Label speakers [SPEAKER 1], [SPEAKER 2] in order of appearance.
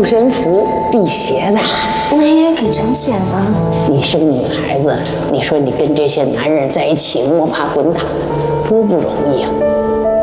[SPEAKER 1] 身符辟邪的。
[SPEAKER 2] 那也可真险啊！
[SPEAKER 1] 你是个女孩子，你说你跟这些男人在一起摸爬滚打，多不容易啊！